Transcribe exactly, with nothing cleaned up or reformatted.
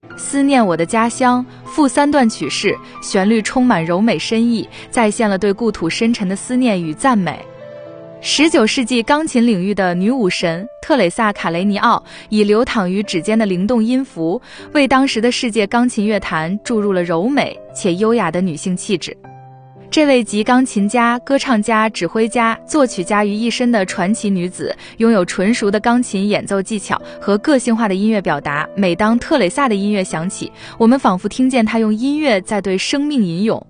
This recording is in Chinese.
思念我的家乡，赋三段曲式，旋律充满柔美深意，再现了对故土深沉的思念与赞美。十九世纪钢琴领域的女武神特蕾萨·卡雷尼奥，以流淌于指尖的灵动音符，为当时的世界钢琴乐坛注入了柔美且优雅的女性气质。这位集钢琴家、歌唱家、指挥家、作曲家于一身的传奇女子，拥有纯熟的钢琴演奏技巧和个性化的音乐表达。每当特蕾萨的音乐响起，我们仿佛听见她用音乐在对生命吟咏。